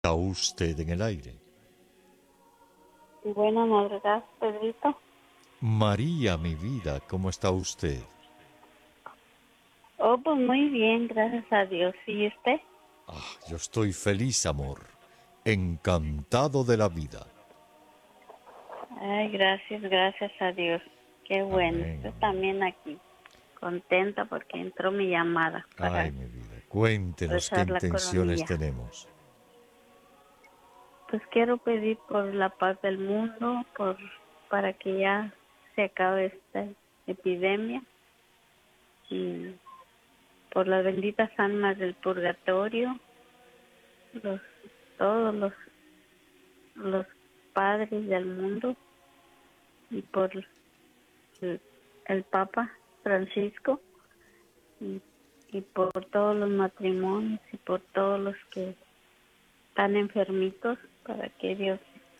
Está usted en el aire. Buenas madrugadas, Pedrito. María, mi vida, ¿cómo está usted? Oh, pues muy bien, gracias a Dios. ¿Y usted? Yo estoy feliz, amor. Encantado de la vida. Ay, gracias a Dios. Qué bueno. Amén, Yo amén. también aquí, contenta porque entró mi llamada Ay, para mi vida, cuéntenos qué rezar la intenciones coronilla. tenemos. Pues quiero pedir por la paz del mundo, para que ya se acabe esta epidemia y por las benditas almas del purgatorio, los, todos los padres del mundo y por el Papa Francisco y, y por todos los matrimonios y por todos los que están enfermitos, para que Dios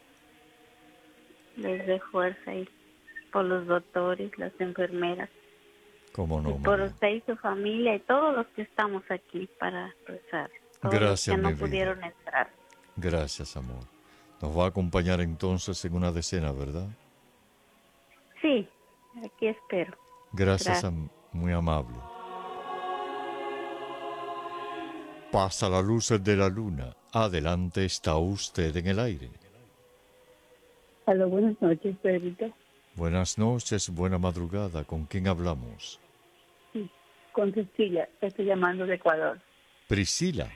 les dé fuerza, y por los doctores, las enfermeras ¿Cómo y no, por María? usted y su familia y todos los que estamos aquí para rezar, todos los Gracias, que mi no vida. pudieron entrar. Gracias, amor. Nos va a acompañar entonces en una decena, ¿verdad? Sí, aquí espero. Gracias, Gracias. muy amable. Pasa la luz de la luna. Adelante, está usted en el aire. Hola, buenas noches, Pedrito. Buenas noches, buena madrugada. ¿Con quién hablamos? Sí, con Cecilia, estoy llamando de Ecuador. Priscila.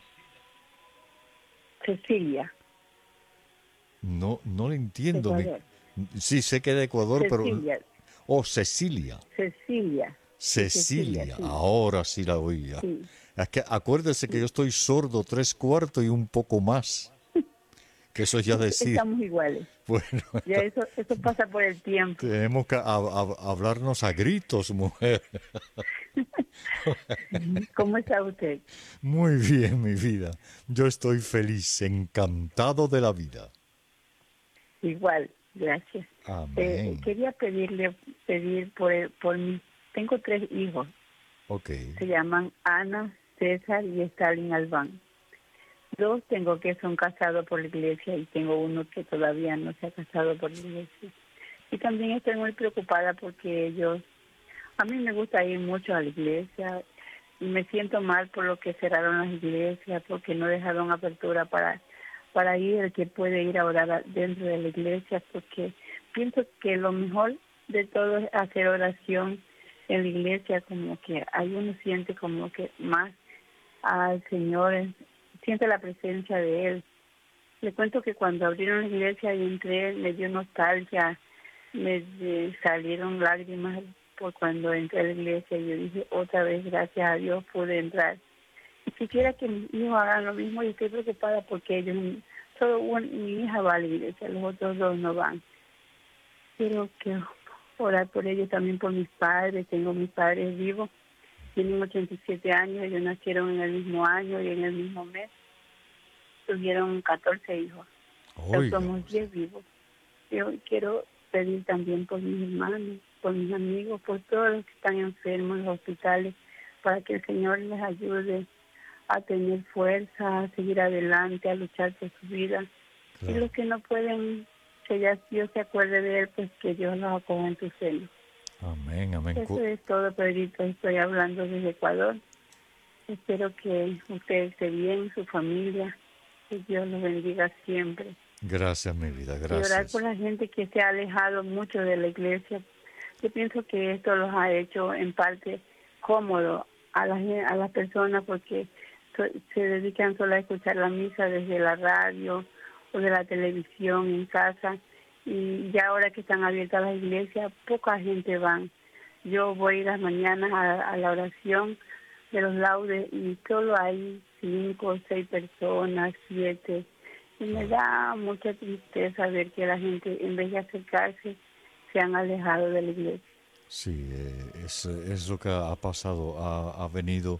Cecilia, No, no le de entiendo. Ecuador. Sí, sé que de Ecuador, pero... Cecilia, Oh, Cecilia. Cecilia, sí, Cecilia, Cecilia, sí, ahora sí la oía. sí. Es que acuérdese que yo estoy sordo 3/4 y un poco más. Que eso es ya decir. Estamos iguales. Bueno, Ya eso pasa por el tiempo. tenemos que hablarnos a gritos, mujer. ¿Cómo está usted? Muy bien, mi vida. Yo estoy feliz, encantado de la vida. Igual, gracias. Amén. Quería pedir por mi, tengo 3 hijos. Ok. Se llaman Ana, César y Stalin Albán. 2 tengo que son casados por la iglesia y tengo uno que todavía no se ha casado por la iglesia. Y también estoy muy preocupada porque a mí me gusta ir mucho a la iglesia y me siento mal por lo que cerraron las iglesias, porque no dejaron apertura para ir el que puede ir a orar dentro de la iglesia, porque pienso que lo mejor de todo es hacer oración en la iglesia, como que ahí uno siente como que más al Señor, siente la presencia de Él. Le cuento que cuando abrieron la iglesia y entré, me dio nostalgia, salieron lágrimas por cuando entré a la iglesia y yo dije, otra vez, gracias a Dios pude entrar. Y quisiera que mis hijos hagan lo mismo y estoy preocupada porque ellos, mi hija va a la iglesia, los otros 2 no van. Quiero que orar por ellos, también por mis padres, tengo mis padres vivos, tienen 87 años, ellos nacieron en el mismo año y en el mismo mes, tuvieron 14 hijos, entonces Oiga, somos usted. 10 vivos. Yo quiero pedir también por mis hermanos, por mis amigos, por todos los que están enfermos en los hospitales, para que el Señor les ayude a tener fuerza, a seguir adelante, a luchar por su vida. Y Claro. los que no pueden, que ya Dios se acuerde de él, pues que Dios los acoja en su seno. Amén, amén. Eso es todo, Pedrito. Estoy hablando desde Ecuador. Espero que usted esté bien, su familia, que Dios los bendiga siempre. Gracias, mi vida, Y orar por gracias. la gente que se ha alejado mucho de la iglesia. Yo pienso que esto los ha hecho en parte cómodo a las personas porque se dedican solo a escuchar la misa desde la radio o de la televisión en casa, y ya ahora que están abiertas las iglesias, poca gente van. Yo voy las mañanas a la oración de los laudes y solo hay 5 o 6 personas, 7, y me Claro. da mucha tristeza ver que la gente, en vez de acercarse, se han alejado de la iglesia. Sí, es lo que ha pasado. Ha venido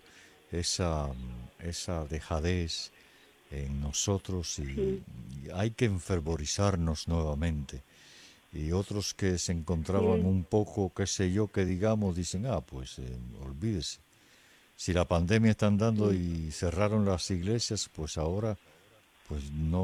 esa dejadez en nosotros Sí, y hay que enfervorizarnos nuevamente. Y otros que se encontraban sí, un poco, qué sé yo, que digamos, dicen, pues olvídese. Si la pandemia está andando sí, y cerraron las iglesias, pues ahora Pues no